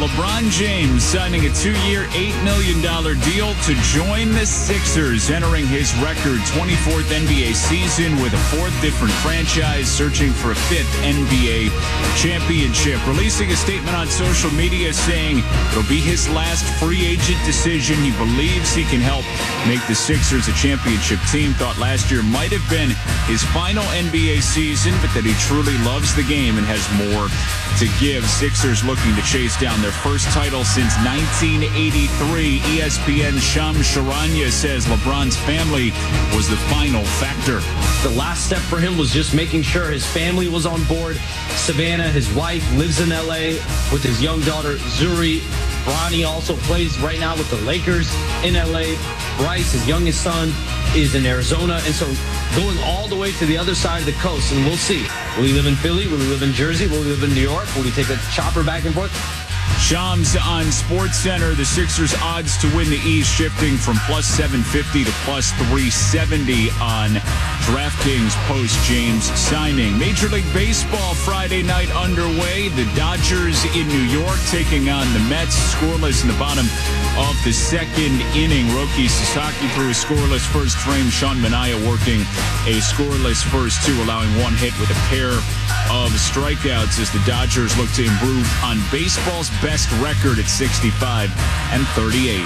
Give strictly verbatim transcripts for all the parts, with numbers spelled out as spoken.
LeBron James signing a two-year, eight million dollars deal to join the Sixers, entering his record twenty-fourth N B A season with a fourth different franchise, searching for a fifth N B A championship. Releasing a statement on social media saying it'll be his last free agent decision. He believes he can help make the Sixers a championship team. Thought last year might have been his final N B A season, but that he truly loves the game and has more to give. Sixers looking to chase down their first title since nineteen eighty-three. E S P N's Shams Charania says LeBron's family was the final factor. The last step for him was just making sure his family was on board. Savannah, his wife, lives in L A with his young daughter, Zuri. Bronny also plays right now with the Lakers in L A. Bryce, his youngest son, is in Arizona. And so going all the way to the other side of the coast, and we'll see. Will he live in Philly? Will he live in Jersey? Will he live in New York? Will he take a chopper back and forth? Shams on SportsCenter. The Sixers' odds to win the East shifting from plus seven fifty to plus three seventy on DraftKings post-James signing. Major League Baseball Friday night underway. The Dodgers in New York taking on the Mets. Scoreless in the bottom of the second inning. Roki Sasaki threw a scoreless first frame. Sean Manaea working a scoreless first two, allowing one hit with a pair of strikeouts as the Dodgers look to improve on baseball's best record at sixty-five and thirty-eight.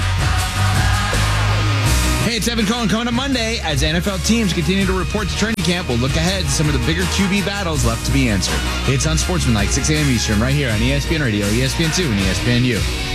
Hey, it's Evan Cohen coming up Monday. As N F L teams continue to report to training camp, we'll look ahead to some of the bigger Q B battles left to be answered. It's on Sportsman like six a.m. Eastern right here on E S P N Radio, E S P N two, and E S P N U.